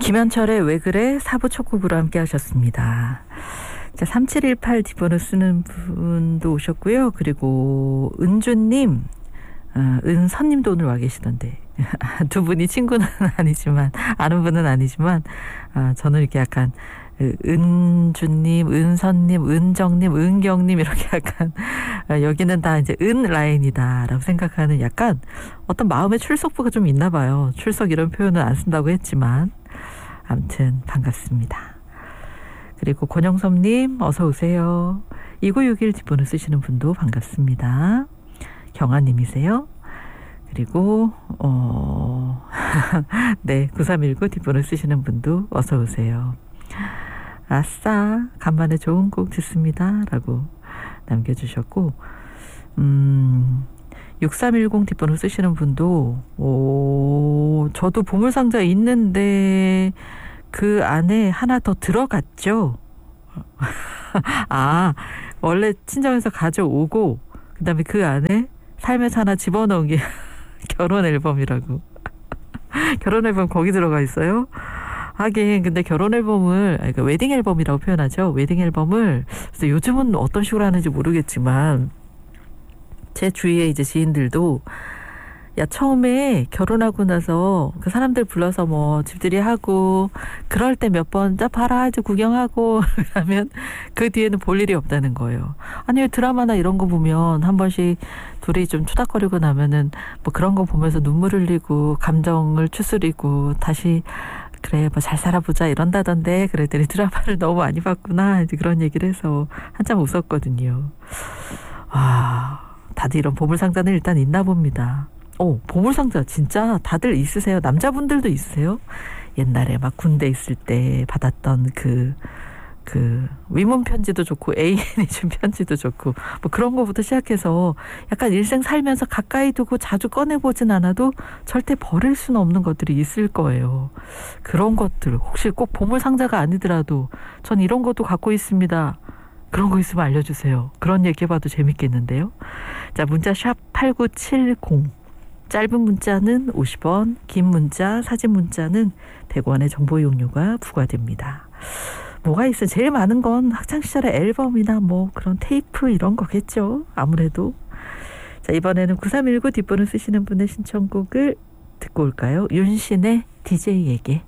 김현철의 왜 그래 4부 첫 곡으로 함께 하셨습니다. 자, 3718 뒷번호 쓰는 분도 오셨고요. 그리고 은주님, 은선님도 오늘 와 계시던데 두 분이 친구는 아니지만 아는 분은 아니지만 저는 이렇게 약간 은주님, 은선님, 은정님, 은경님 이렇게 약간 여기는 다 이제 은 라인이다라고 생각하는 약간 어떤 마음의 출석부가 좀 있나 봐요. 출석 이런 표현은 안 쓴다고 했지만 아무튼 반갑습니다. 그리고 권영섭님 어서 오세요. 2961 뒷번호 쓰시는 분도 반갑습니다. 경아님이세요. 그리고 네 9319 뒷번호 쓰시는 분도 어서 오세요. 아싸 간만에 좋은 곡 듣습니다 라고 남겨주셨고 6310 뒷번호 쓰시는 분도 저도 보물상자 있는데 그 안에 하나 더 들어갔죠. 원래 친정에서 가져오고 그 다음에 그 안에 삶에서 하나 집어넣은 게 결혼 앨범이라고. 결혼 앨범 거기 들어가 있어요? 하긴 근데 결혼 앨범을 그러니까 웨딩 앨범이라고 표현하죠. 웨딩 앨범을 그래서 요즘은 어떤 식으로 하는지 모르겠지만 제 주위에 이제 지인들도 야 처음에 결혼하고 나서 그 사람들 불러서 뭐 집들이 하고 그럴 때 몇 번 짜 봐라 이제 구경하고 그러면 그 뒤에는 볼 일이 없다는 거예요. 아니 드라마나 이런 거 보면 한 번씩 둘이 좀 투닥거리고 나면은 뭐 그런 거 보면서 눈물 흘리고 감정을 추스리고 다시 그래 뭐 잘 살아보자 이런다던데 그랬더니 드라마를 너무 많이 봤구나 이제 그런 얘기를 해서 한참 웃었거든요. 다들 이런 보물상자는 일단 있나 봅니다. 보물상자 진짜 다들 있으세요? 남자분들도 있으세요? 옛날에 막 군대 있을 때 받았던 그 위문 편지도 좋고 애인이 준 편지도 좋고 뭐 그런 거부터 시작해서 약간 일생 살면서 가까이 두고 자주 꺼내보진 않아도 절대 버릴 수는 없는 것들이 있을 거예요. 그런 것들 혹시 꼭 보물상자가 아니더라도 전 이런 것도 갖고 있습니다. 그런 거 있으면 알려주세요. 그런 얘기 해봐도 재밌겠는데요. 자, 문자 샵 8970 짧은 문자는 50원, 긴 문자, 사진 문자는 100원의 정보 이용료가 부과됩니다. 뭐가 있어요? 제일 많은 건 학창시절의 앨범이나 뭐 그런 테이프 이런 거겠죠. 아무래도. 자, 이번에는 9319 뒷번호 쓰시는 분의 신청곡을 듣고 올까요? 윤신의 DJ에게.